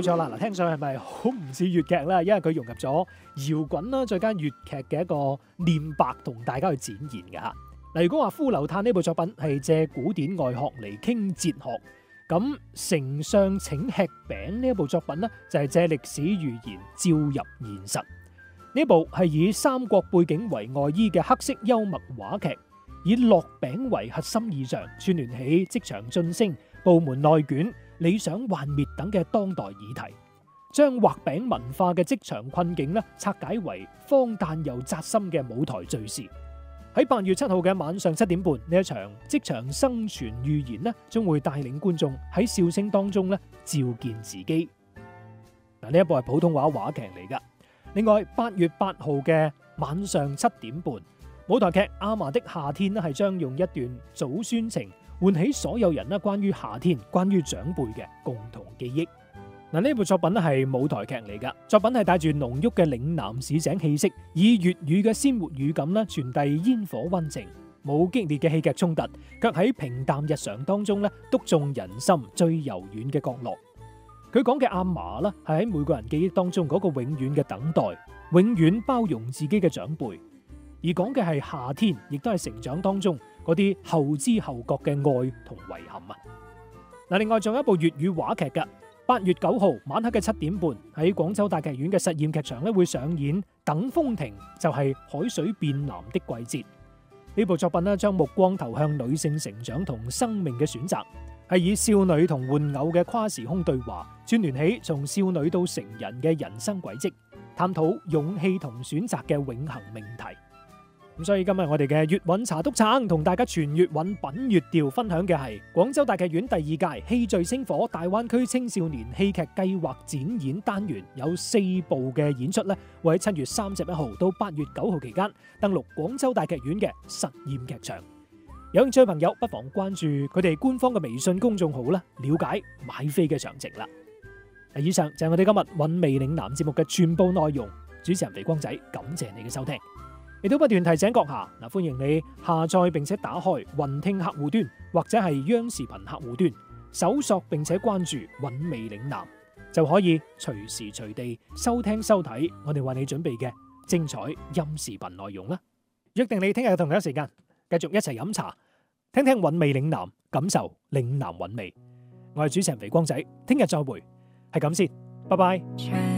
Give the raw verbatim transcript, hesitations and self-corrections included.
冇錯啦，嗱，聽上去係咪好唔似粵劇咧？因為佢融入咗搖滾啦，再加粵劇嘅一個念白同大家去展現嘅嚇。嗱，如果話《骷髏嘆》呢部作品係借古典外學嚟傾哲學，咁《丞相請吃餅》呢一部作品呢，就係借歷史寓言照入現實。呢部係以三國背景為外衣嘅黑色幽默話劇，以落餅為核心意象，串聯起職場晉升、部門內卷、理想幻滅等嘅當代議題，將畫餅文化嘅職場困境咧拆解為荒誕又扎心嘅舞台敘事。喺八月七號嘅晚上七點半，呢一場職場生存寓言咧，將會帶領觀眾喺笑聲當中咧照見自己。嗱，呢一部係普通話話劇嚟噶。另外，八月八號嘅晚上七點半，舞台劇《阿嫲的夏天》咧係將用一段祖孫情喚起所有人咧關於夏天、關於長輩嘅共同記憶。嗱，呢部作品咧係舞台劇嚟噶，作品係帶住濃郁嘅嶺南市井氣息，以粵語嘅鮮活語感咧傳遞煙火溫情，冇激烈嘅戲劇衝突，卻喺平淡日常當中咧篤中人心最柔軟嘅角落。佢講嘅阿嫲啦，係喺每個人記憶當中嗰個永遠嘅等待，永遠包容自己嘅長輩。而講嘅係夏天，亦都係成長當中嗰啲後知後覺嘅愛同遺憾啊！嗱，另外仲有一部粵語話劇噶，八月九號晚黑嘅七點半喺廣州大劇院嘅實驗劇場咧會上演《等風停》，就係海水變藍的季節。呢部作品咧將目光投向女性成長同生命嘅選擇，係以少女同玩偶嘅跨時空對話，串聯起從少女到成人嘅人生軌跡，探討勇氣同選擇嘅永恆命題。咁所以今日我哋嘅粵韻茶督撐同大家全粵韻品粵調分享嘅係廣州大劇院第二屆戲聚星火大灣區青少年戲劇計劃展演單元，有四部嘅演出咧，會喺七月三十一號到八月九號期間登陸廣州大劇院嘅實驗劇場。有興趣嘅朋友不妨關注佢哋官方嘅微信公眾號啦，了解買飛嘅詳情啦。以上就係我哋今日韻味嶺南節目嘅全部內容。主持人肥光仔，感謝你嘅收聽。亦都不斷提醒閣下嗱，歡迎你下載並且打開雲聽客戶端或者係央視頻客戶端，搜索並且關注韻味嶺南，就可以隨時隨地收聽收睇我哋為你準備嘅精彩音視頻內容啦。約定你聽日同一時間繼續一齊飲茶，聽聽韻味嶺南，感受嶺南韻味。我係主持人肥光仔，聽日再會，係咁先，拜拜。